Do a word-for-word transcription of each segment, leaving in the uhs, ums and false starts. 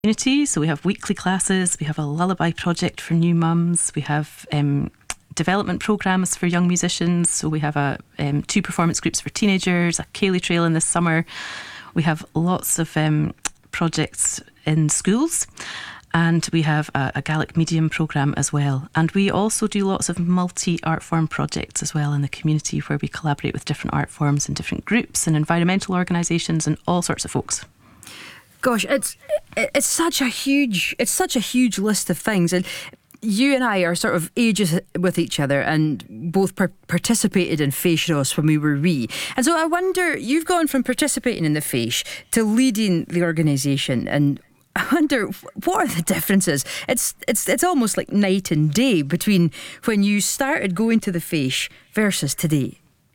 community. So we have weekly classes, we have a lullaby project for new mums, we have um, development programmes for young musicians. So we have a um, two performance groups for teenagers, a Ceilidh Trail in the summer. We have lots of um, projects in schools. And we have a, a Gaelic medium programme as well. And we also do lots of multi-art form projects as well in the community, where we collaborate with different art forms and different groups and environmental organisations and all sorts of folks. Gosh, it's it's such a huge it's such a huge list of things. And you and I are sort of ages with each other, and both par- participated in Fèis Ross when we were wee. And so I wonder, you've gone from participating in the Fèis to leading the organisation, and I wonder, what are the differences? It's it's it's almost like night and day between when you started going to the Fèis versus today.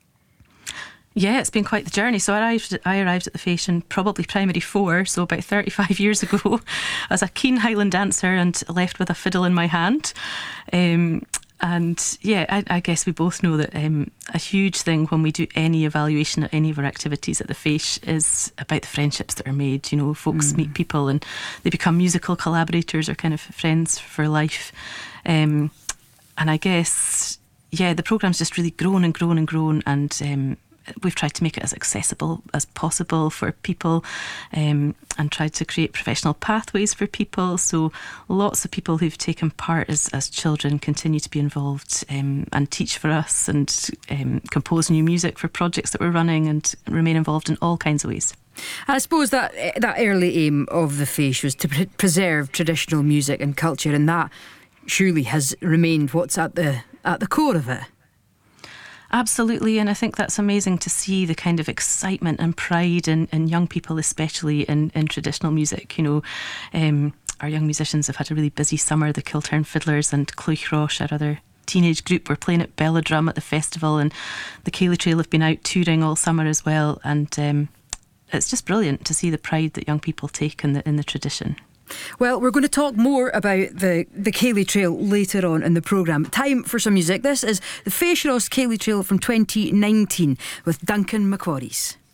Yeah, it's been quite the journey. So I arrived, I arrived at the Fèis in probably primary four, so about thirty-five years ago, as a keen Highland dancer and left with a fiddle in my hand. Um, and yeah, I, I guess we both know that um, a huge thing when we do any evaluation at any of our activities at the Fèis is about the friendships that are made. You know, folks mm. meet people and they become musical collaborators or kind of friends for life. Um, and I guess, yeah, the programme's just really grown and grown and grown, and um, we've tried to make it as accessible as possible for people, um, and tried to create professional pathways for people. So lots of people who've taken part as, as children continue to be involved um, and teach for us, and um, compose new music for projects that we're running, and remain involved in all kinds of ways. I suppose that that early aim of the Fèis was to pre- preserve traditional music and culture, and that surely has remained what's at the at the core of it. Absolutely, and I think that's amazing to see the kind of excitement and pride in, in young people, especially in, in traditional music. You know, um, our young musicians have had a really busy summer. The Kilturn Fiddlers and Clwch Ross, our other teenage group, were playing at Belladrum at the festival, and the Ceilidh Trail have been out touring all summer as well. And um, it's just brilliant to see the pride that young people take in the in the tradition. Well, we're going to talk more about the, the Ceilidh Trail later on in the programme. Time for some music. This is the Fèis Ross Ceilidh Trail from twenty nineteen with Duncan McQuarries.